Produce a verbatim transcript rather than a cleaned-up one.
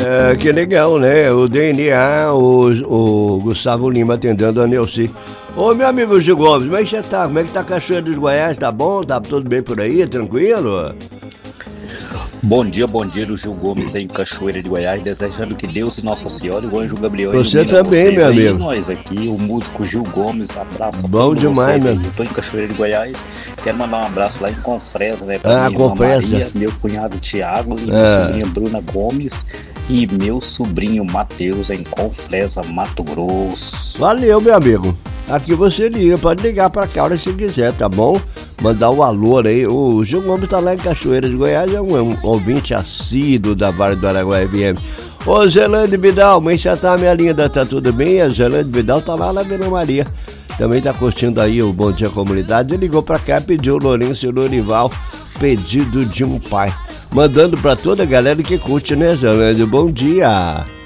É, que legal, né? O D N A, o, o Gustavo Lima atendendo a Neuci. Ô, meu amigo Gil Gomes, como é que você tá? Como é que tá a Cachoeira dos Goiás? Tá bom? Tá tudo bem por aí? Tranquilo? Bom dia, bom dia do Gil Gomes aí em Cachoeira de Goiás, desejando que Deus e Nossa Senhora e o Anjo Gabriel você também, meu amigo. E nós aqui, o músico Gil Gomes, abraço a bom demais, meu amigo. Estou em Cachoeira de Goiás, quero mandar um abraço lá em Confresa, né? Pra ah, minha irmã Maria, meu cunhado Tiago e ah. minha sobrinha Bruna Gomes e meu sobrinho Matheus em Confresa, Mato Grosso. Valeu, meu amigo. Aqui você liga, pode ligar pra cá a hora que você quiser, tá bom? Mandar um alô aí. O Gil Gomes tá lá em Cachoeira de Goiás, é um, um ouvinte assíduo da Vale do Araguaia F M. Ô Zelande Vidal, como é que você tá, minha linda? Tá tudo bem? A Zelande Vidal tá lá na Vila Maria. Também tá curtindo aí o Bom Dia Comunidade. Ele ligou pra cá e pediu o Lourenço e o Lorival, pedido de um pai. Mandando pra toda a galera que curte, né, Zelande? Bom dia!